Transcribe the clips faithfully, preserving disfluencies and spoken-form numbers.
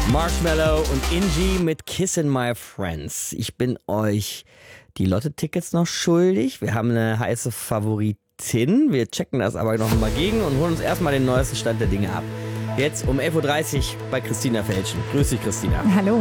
Marshmello und Ingi mit Kissin' My Friends. Ich bin euch die Lotte-Tickets noch schuldig. Wir haben eine heiße Favoritin. Wir checken das aber noch mal gegen und holen uns erstmal den neuesten Stand der Dinge ab. Jetzt um elf Uhr dreißig bei Christina Felschen. Grüß dich, Christina. Hallo.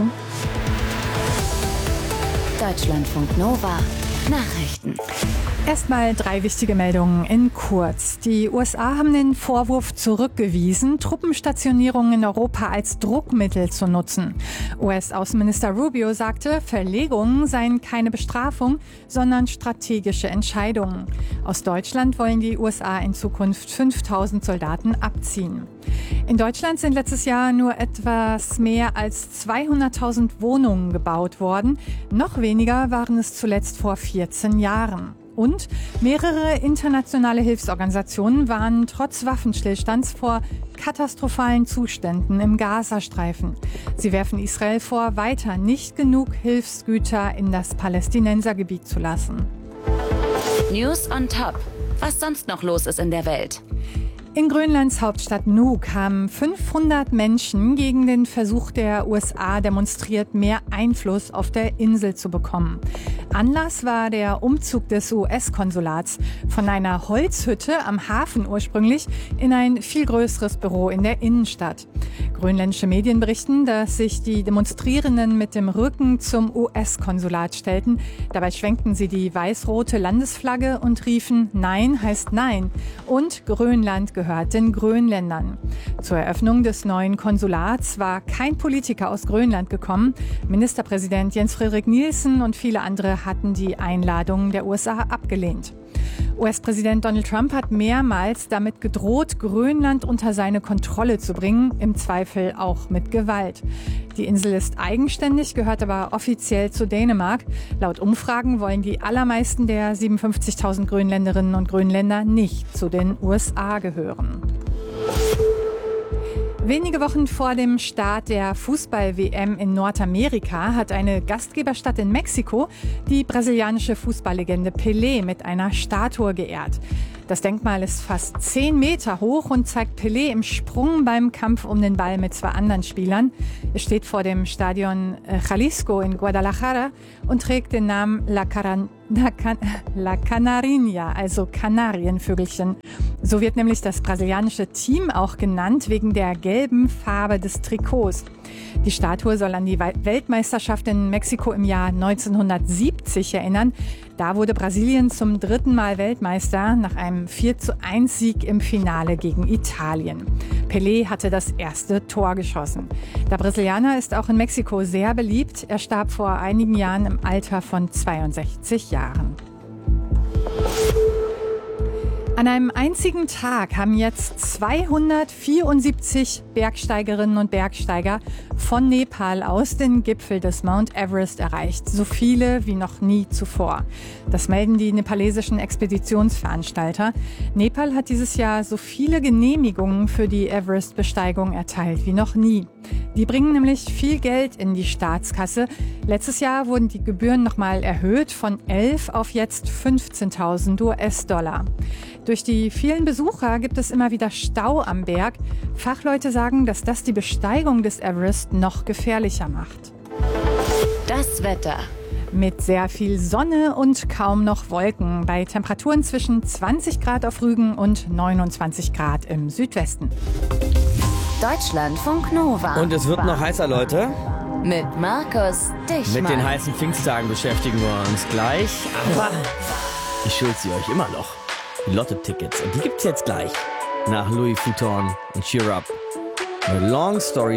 Deutschlandfunk Nova. Nachrichten. Erstmal drei wichtige Meldungen in kurz. Die U S A haben den Vorwurf zurückgewiesen, Truppenstationierungen in Europa als Druckmittel zu nutzen. U S-Außenminister Rubio sagte, Verlegungen seien keine Bestrafung, sondern strategische Entscheidungen. Aus Deutschland wollen die U S A in Zukunft fünftausend Soldaten abziehen. In Deutschland sind letztes Jahr nur etwas mehr als zweihunderttausend Wohnungen gebaut worden. Noch weniger waren es zuletzt vor vierzehn Jahren. Und mehrere internationale Hilfsorganisationen warnen trotz Waffenstillstands vor katastrophalen Zuständen im Gazastreifen. Sie werfen Israel vor, weiter nicht genug Hilfsgüter in das Palästinensergebiet zu lassen. News on top. Was sonst noch los ist in der Welt. In Grönlands Hauptstadt Nuuk haben fünfhundert Menschen gegen den Versuch der U S A demonstriert, mehr Einfluss auf der Insel zu bekommen. Anlass war der Umzug des U S-Konsulats von einer Holzhütte am Hafen ursprünglich in ein viel größeres Büro in der Innenstadt. Grönländische Medien berichten, dass sich die Demonstrierenden mit dem Rücken zum U S-Konsulat stellten. Dabei schwenkten sie die weiß-rote Landesflagge und riefen, Nein heißt Nein und Grönland gehört den Grönländern. Zur Eröffnung des neuen Konsulats war kein Politiker aus Grönland gekommen. Ministerpräsident Jens Frederik Nielsen und viele andere hatten die Einladung der U S A abgelehnt. U S-Präsident Donald Trump hat mehrmals damit gedroht, Grönland unter seine Kontrolle zu bringen, im Zweifel auch mit Gewalt. Die Insel ist eigenständig, gehört aber offiziell zu Dänemark. Laut Umfragen wollen die allermeisten der siebenundfünfzigtausend Grönländerinnen und Grönländer nicht zu den U S A gehören. Wenige Wochen vor dem Start der Fußball-W M in Nordamerika hat eine Gastgeberstadt in Mexiko die brasilianische Fußballlegende Pelé mit einer Statue geehrt. Das Denkmal ist fast zehn Meter hoch und zeigt Pelé im Sprung beim Kampf um den Ball mit zwei anderen Spielern. Es steht vor dem Stadion Jalisco in Guadalajara und trägt den Namen La, Caran- La, Can- La Canarinha, also Kanarienvögelchen. So wird nämlich das brasilianische Team auch genannt, wegen der gelben Farbe des Trikots. Die Statue soll an die Weltmeisterschaft in Mexiko im Jahr neunzehnhundertsiebzig erinnern. Da wurde Brasilien zum dritten Mal Weltmeister nach einem vier zu eins Sieg im Finale gegen Italien. Pelé hatte das erste Tor geschossen. Der Brasilianer ist auch in Mexiko sehr beliebt. Er starb vor einigen Jahren im Alter von zweiundsechzig Jahren. An einem einzigen Tag haben jetzt zweihundertvierundsiebzig Bergsteigerinnen und Bergsteiger von Nepal aus den Gipfel des Mount Everest erreicht. So viele wie noch nie zuvor. Das melden die nepalesischen Expeditionsveranstalter. Nepal hat dieses Jahr so viele Genehmigungen für die Everest-Besteigung erteilt wie noch nie. Die bringen nämlich viel Geld in die Staatskasse. Letztes Jahr wurden die Gebühren nochmal erhöht von elf auf jetzt fünfzehntausend U S-Dollar. Durch die vielen Besucher gibt es immer wieder Stau am Berg. Fachleute sagen, dass das die Besteigung des Everest noch gefährlicher macht. Das Wetter. Mit sehr viel Sonne und kaum noch Wolken. Bei Temperaturen zwischen zwanzig Grad auf Rügen und neunundzwanzig Grad im Südwesten. Deutschlandfunk Nova. Und es wird noch heißer, Leute. Mit Markus Dichmann. Mit den heißen Pfingsttagen beschäftigen wir uns gleich. Aber ich schuld sie euch immer noch. Die Lotte-Tickets. Und die gibt's jetzt gleich. Nach Louis Vuitton und Cheer Up. A long story